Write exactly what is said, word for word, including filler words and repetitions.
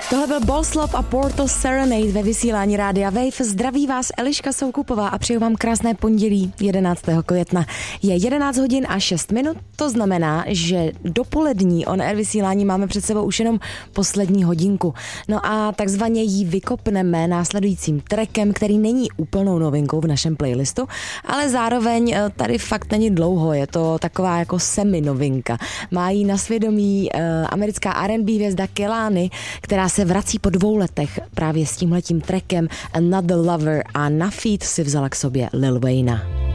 Tohle byl Boslop a Portal Serenade ve vysílání Rádia Wave. Zdraví vás Eliška Soukupová a přeju vám krásné pondělí jedenáctého května. Je jedenáct hodin a šest minut, to znamená, že dopolední on air vysílání máme před sebou už jenom poslední hodinku. No a takzvaně ji vykopneme následujícím trackem, který není úplnou novinkou v našem playlistu, ale zároveň tady fakt není dlouho, je to taková jako semi-novinka. Má jí na svědomí uh, americká R and B hvězda Kehlani, která se vrací po dvou letech právě s tímhletím trackem Another Lover a na feat si vzala k sobě Lil Wayna.